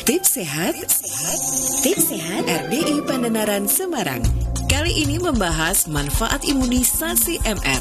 Tips sehat, tips sehat RDI Pandenaran Semarang. Kali ini membahas manfaat imunisasi MR.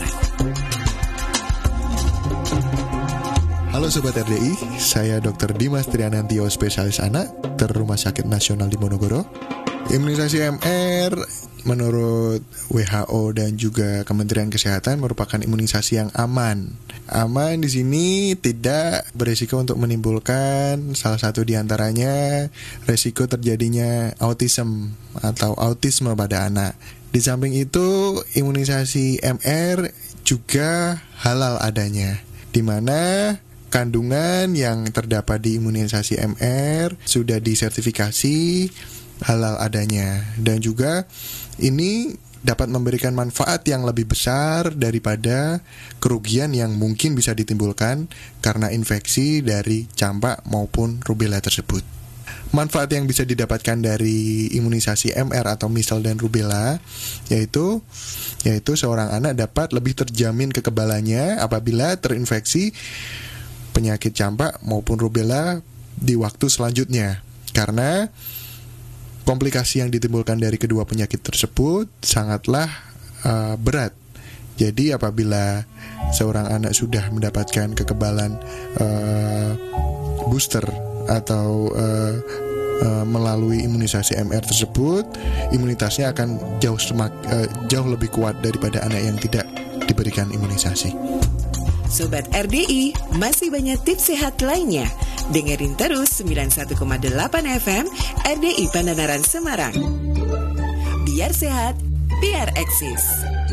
Halo Sobat RDI, saya Dr. Dimas Trianantio, spesialis anak, Dokter Rumah Sakit Nasional Diponegoro. Imunisasi MR menurut WHO dan juga Kementerian Kesehatan merupakan imunisasi yang aman. Aman di sini tidak berisiko untuk menimbulkan salah satu diantaranya resiko terjadinya autism atau autisme pada anak. Di samping itu, imunisasi MR juga halal adanya, di mana kandungan yang terdapat di imunisasi MR sudah disertifikasi halal adanya, dan juga ini dapat memberikan manfaat yang lebih besar daripada kerugian yang mungkin bisa ditimbulkan karena infeksi dari campak maupun rubella tersebut. Manfaat yang bisa didapatkan dari imunisasi MR atau measles dan rubella yaitu seorang anak dapat lebih terjamin kekebalannya apabila terinfeksi penyakit campak maupun rubella di waktu selanjutnya, karena komplikasi yang ditimbulkan dari kedua penyakit tersebut sangatlah berat. Jadi apabila seorang anak sudah mendapatkan kekebalan booster atau melalui imunisasi MR tersebut, imunitasnya akan jauh lebih kuat daripada anak yang tidak diberikan imunisasi. Sobat RDI, masih banyak tips sehat lainnya. Dengerin terus 91,8 FM RDI Pandenaran Semarang. Biar sehat, biar eksis.